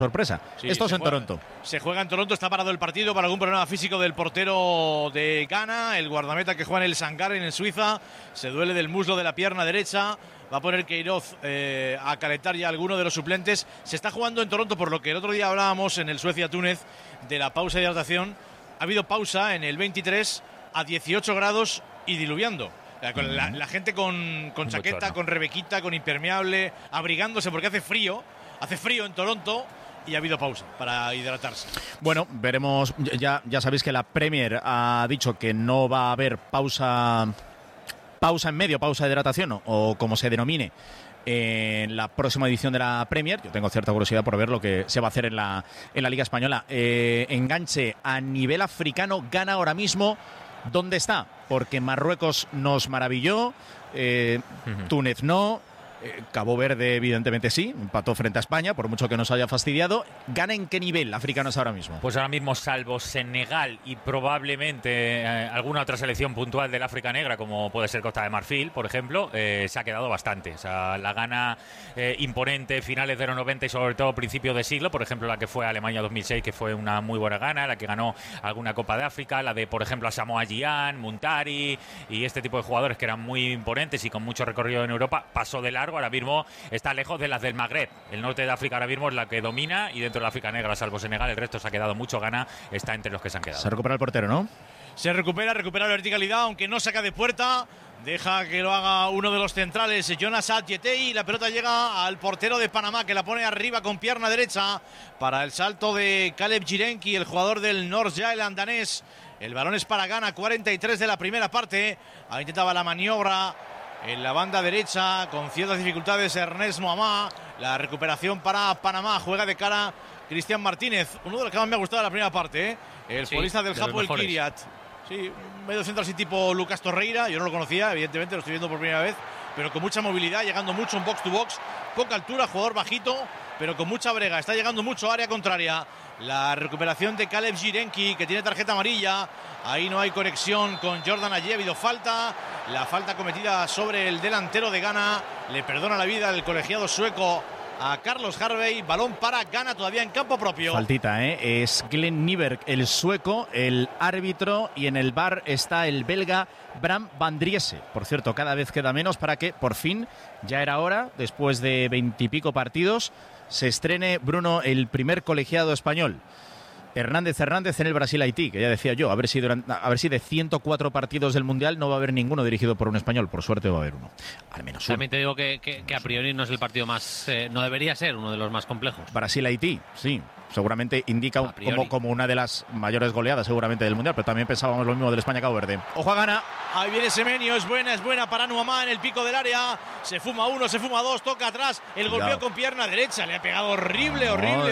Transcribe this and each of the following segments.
sorpresa. Sí, Esto es en Toronto. Se juega en Toronto, está parado el partido para algún problema físico del portero de Ghana, el guardameta que juega en el Sangaren en Suiza, se duele del muslo de la pierna derecha, va a poner Queiroz a calentar ya alguno de los suplentes. Se está jugando en Toronto, por lo que el otro día hablábamos en el Suecia-Túnez de la pausa de hidratación. Ha habido pausa en el 23 a 18 grados y diluviando. La gente con chaqueta, con rebequita, con impermeable, abrigándose porque hace frío en Toronto. Y ha habido pausa para hidratarse. Bueno, veremos. Ya sabéis que la Premier ha dicho que no va a haber pausa en medio, pausa de hidratación o como se denomine en la próxima edición de la Premier. Yo tengo cierta curiosidad por ver lo que se va a hacer en la Liga Española. Enganche a nivel africano, Ghana ahora mismo, ¿dónde está? Porque Marruecos nos maravilló, Túnez no. Cabo Verde, evidentemente sí, empató frente a España, por mucho que nos haya fastidiado. ¿Gana en qué nivel africanos ahora mismo? Pues ahora mismo, salvo Senegal y probablemente alguna otra selección puntual del África Negra, como puede ser Costa de Marfil, por ejemplo, se ha quedado bastante. O sea, la Ghana imponente, finales de los 90 y sobre todo principios de siglo, por ejemplo, la que fue Alemania 2006, que fue una muy buena Ghana, la que ganó alguna Copa de África, la de, por ejemplo, Asamoah Gyan, Muntari y este tipo de jugadores que eran muy imponentes y con mucho recorrido en Europa, pasó de largo. Ahora mismo está lejos de las del Magreb. El norte de África ahora mismo es la que domina y dentro de la África Negra, salvo Senegal, el resto se ha quedado mucho. Ghana está entre los que se han quedado. Se recupera el portero, ¿no? Se recupera la verticalidad, aunque no saca de puerta. Deja que lo haga uno de los centrales, Jonas Adjetey. La pelota llega al portero de Panamá, que la pone arriba con pierna derecha para el salto de Caleb Jirenki, el jugador del North Island danés. El balón es para Ghana, 43 de la primera parte. Ahí intentaba la maniobra en la banda derecha, con ciertas dificultades, Ernest Moamá. La recuperación para Panamá. Juega de cara Cristian Martínez, uno de los que más me ha gustado de la primera parte, el futbolista del Hapoel Kiryat. Sí, medio centro así tipo Lucas Torreira. Yo no lo conocía, evidentemente, lo estoy viendo por primera vez, pero con mucha movilidad, llegando mucho en box to box, poca altura, jugador bajito, pero con mucha brega. Está llegando mucho a área contraria. La recuperación de Caleb Jirenki, que tiene tarjeta amarilla. Ahí no hay conexión con Jordan Ayew. Ha habido falta. La falta cometida sobre el delantero de Ghana. Le perdona la vida el colegiado sueco a Carlos Harvey. Balón para Ghana todavía en campo propio. Faltita, es Glenn Nyberg, el sueco, el árbitro, y en el VAR está el belga Bram van Driese. Por cierto, cada vez queda menos para que por fin, ya era hora, después de 20 y pico partidos, se estrene, Bruno, el primer colegiado español. Hernández en el Brasil-Haití, que ya decía yo, a ver si de 104 partidos del Mundial no va a haber ninguno dirigido por un español. Por suerte va a haber uno, al menos uno. También te digo que a priori no es el partido más, no debería ser uno de los más complejos. Brasil-Haití, sí, seguramente indica como una de las mayores goleadas seguramente del Mundial, pero también pensábamos lo mismo del España-Cabo Verde. Ojo a Ghana. Ahí viene Semenyo, es buena para Nuamá en el pico del área. Se fuma uno, se fuma dos, toca atrás, el golpeo con pierna derecha, le ha pegado horrible.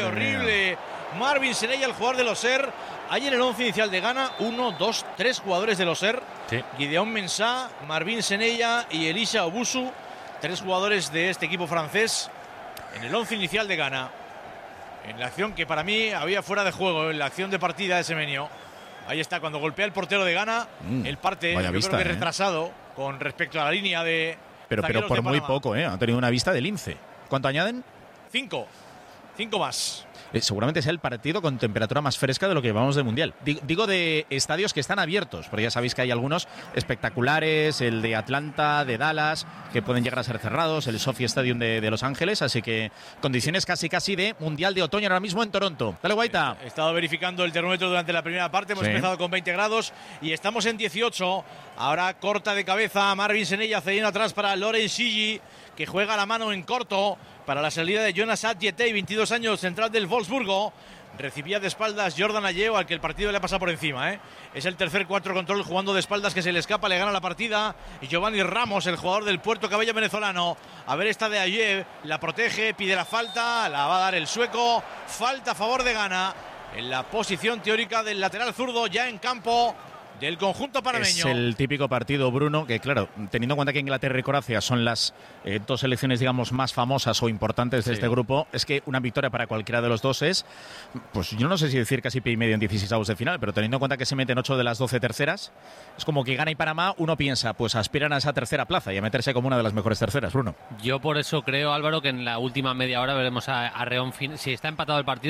Marvin Senella, el jugador de los SER. Hay en el 11 inicial de Ghana 1, 2, 3 jugadores de los SER. Sí. Gideon Mensah, Marvin Senella y Elisha Obusu, 3 jugadores de este equipo francés en el 11 inicial de Ghana. En la acción que para mí había fuera de juego, en la acción de partida de Semenyo. Ahí está, cuando golpea el portero de Ghana, el parte, yo creo que retrasado con respecto a la línea de... Pero por muy poco, ha tenido una vista de lince. ¿Cuánto añaden? 5 más. Seguramente sea el partido con temperatura más fresca de lo que llevamos de Mundial. Digo de estadios que están abiertos, porque ya sabéis que hay algunos espectaculares, el de Atlanta, de Dallas, que pueden llegar a ser cerrados, el SoFi Stadium de Los Ángeles, así que condiciones casi de Mundial de otoño ahora mismo en Toronto. Dale, Guaita. He estado verificando el termómetro durante la primera parte, hemos empezado con 20 grados y estamos en 18. Ahora corta de cabeza Marvin Senella, cediendo atrás para Loren Shiji, que juega la mano en corto para la salida de Jonas Adjetey, 22 años, central del Wolfsburgo. Recibía de espaldas Jordan Ayew, al que el partido le ha pasado por encima. Es el tercer cuatro control jugando de espaldas que se le escapa, le gana la partida. Y Giovanni Ramos, el jugador del Puerto Cabello venezolano. A ver esta de Ayew, la protege, pide la falta, la va a dar el sueco. Falta a favor de Ghana en la posición teórica del lateral zurdo, ya en campo del conjunto panameño. Es el típico partido, Bruno, que claro, teniendo en cuenta que Inglaterra y Croacia son las dos selecciones, digamos, más famosas o importantes de este grupo, es que una victoria para cualquiera de los dos es, pues yo no sé si decir casi pie y medio en 16avos de final, pero teniendo en cuenta que se meten 8 de las 12 terceras, es como que gana y Panamá, uno piensa, pues aspiran a esa tercera plaza y a meterse como una de las mejores terceras, Bruno. Yo por eso creo, Álvaro, que en la última media hora veremos a Reón, si está empatado el partido,